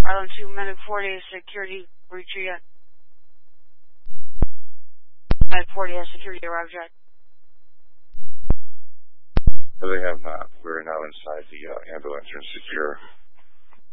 Island 2, Medic 40 has security breach yet. Medic 40 has security arrived yet. They have not. We're now inside the ambulance and secure.